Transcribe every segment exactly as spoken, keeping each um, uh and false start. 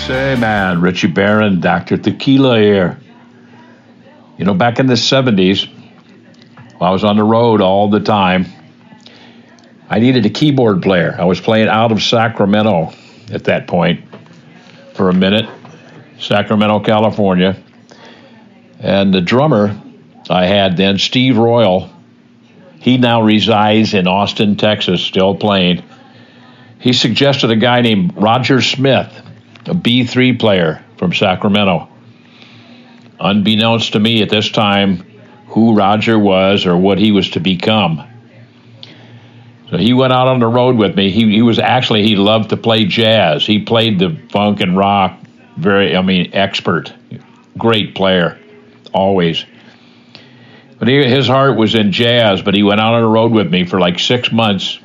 Say, man, Richie Barron, Doctor Tequila here. You know, back in the seventies, I was on the road all the time. I needed a keyboard player. I was playing out of Sacramento at that point for a minute, Sacramento, California. And the drummer I had then, Steve Royal, he now resides in Austin, Texas, still playing. He suggested a guy named Roger Smith, a B three player from Sacramento. Unbeknownst to me at this time who Roger was or what he was to become. So he went out on the road with me. He, he was actually, he loved to play jazz. He played the funk and rock, very, I mean, expert, great player, always. But he, his heart was in jazz, but he went out on the road with me for like six months.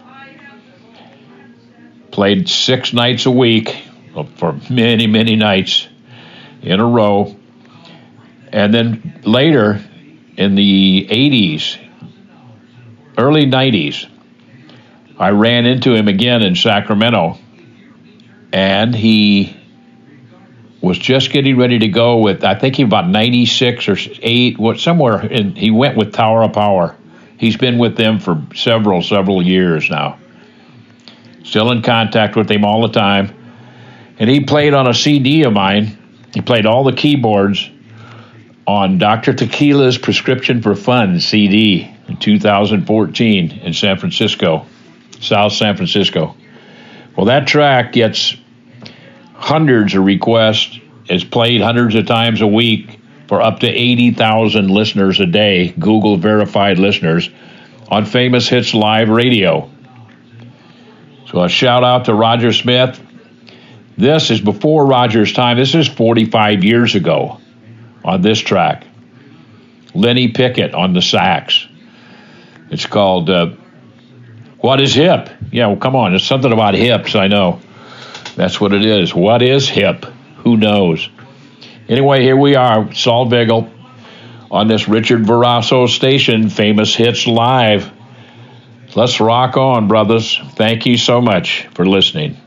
Played six nights a week for many, many nights in a row. And then later in the eighties, early nineties, I ran into him again in Sacramento, and he was just getting ready to go with, I think he about ninety-six or eight, what somewhere, and he went with Tower of Power. He's been with them for several, several years now. Still in contact with him all the time. And he played on a C D of mine. He played all the keyboards on Doctor Tequila's Prescription for Fun C D in two thousand fourteen in San Francisco, South San Francisco. Well, that track gets hundreds of requests, is played hundreds of times a week for up to eighty thousand listeners a day, Google verified listeners, on Famous Hits Live Radio. So a shout out to Roger Smith. This is before Roger's time. This is forty-five years ago on this track. Lenny Pickett on the sax. It's called uh, What is Hip? Yeah, well, come on. It's something about hips, I know. That's what it is. What is hip? Who knows? Anyway, here we are, Saul Vigil, on this Richard Verasso station, Famous Hits Live. Let's rock on, brothers. Thank you so much for listening.